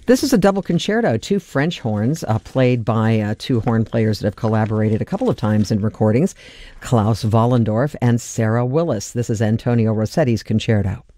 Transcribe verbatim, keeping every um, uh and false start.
This is a double concerto, two French horns uh, played by uh, two horn players that have collaborated a couple of times in recordings, Klaus Vollendorf and Sarah Willis. This is Antonio Rossetti's concerto.